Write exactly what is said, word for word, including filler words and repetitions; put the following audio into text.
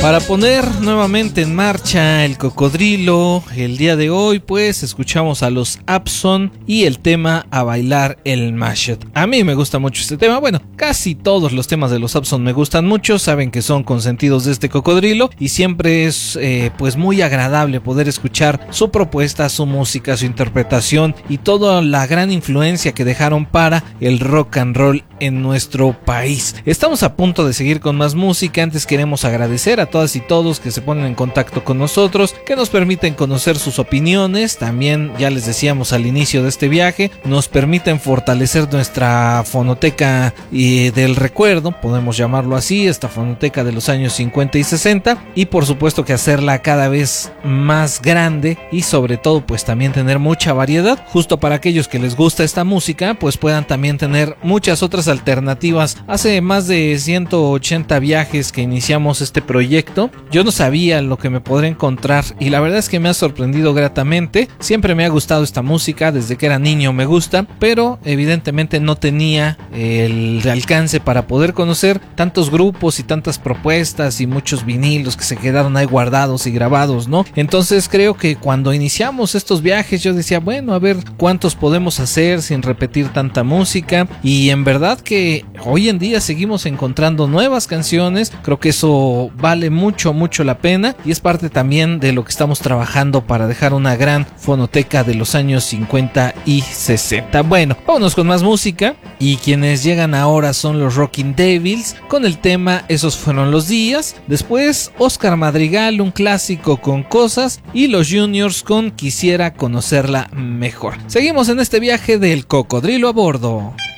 Para poner nuevamente en marcha el cocodrilo, el día de hoy pues escuchamos a los Abson y el tema A Bailar el Mashup. A mí me gusta mucho este tema, bueno, casi todos los temas de los Abson me gustan mucho, saben que son consentidos de este cocodrilo y siempre es eh, pues muy agradable poder escuchar su propuesta, su música, su interpretación y toda la gran influencia que dejaron para el rock and roll en nuestro país. Estamos a punto de seguir con más música. Antes queremos agradecer a todas y todos que se ponen en contacto con nosotros, que nos permiten conocer sus opiniones. También, ya les decíamos al inicio de este viaje, nos permiten fortalecer nuestra fonoteca y del recuerdo, podemos llamarlo así, esta fonoteca de los años cincuenta y sesenta, y por supuesto que hacerla cada vez más grande y sobre todo pues también tener mucha variedad, justo para aquellos que les gusta esta música pues puedan también tener muchas otras alternativas. Hace más de ciento ochenta viajes que iniciamos este proyecto, yo no sabía lo que me podré encontrar y la verdad es que me ha sorprendido gratamente. Siempre me ha gustado esta música, desde que era niño me gusta, pero evidentemente no tenía el alcance para poder conocer tantos grupos y tantas propuestas y muchos vinilos que se quedaron ahí guardados y grabados, ¿no? Entonces creo que cuando iniciamos estos viajes yo decía, bueno, a ver cuántos podemos hacer sin repetir tanta música, y en verdad que hoy en día seguimos encontrando nuevas canciones. Creo que eso vale mucho mucho la pena y es parte también de lo que estamos trabajando para dejar una gran fonoteca de los años cincuenta y sesenta. Bueno, vámonos con más música, y quienes llegan ahora son los Rocking Devils con el tema Esos Fueron los Días. Después Oscar Madrigal, un clásico con Cosas, y los Juniors con Quisiera Conocerla Mejor. Seguimos en este viaje del cocodrilo a bordo.